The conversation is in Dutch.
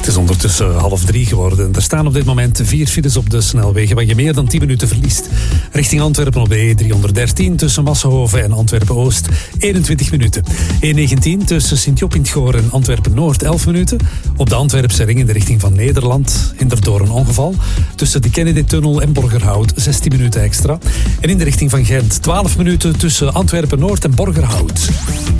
is ondertussen 2:30 geworden. Er staan op dit moment 4 files op de snelwegen waar je meer dan 10 minuten verliest. Richting Antwerpen op de E313 tussen Massenhoven en Antwerpen-Oost 21 minuten. E19 tussen Sint-Job in 't Goor en Antwerpen-Noord 11 minuten. Op de Antwerpse ring in de richting van Nederland hindert door een ongeval. Tussen de Kennedy-tunnel en Borgerhout 16 minuten extra. En in de richting van Gent 12 minuten tussen Antwerpen-Noord en Borgerhout.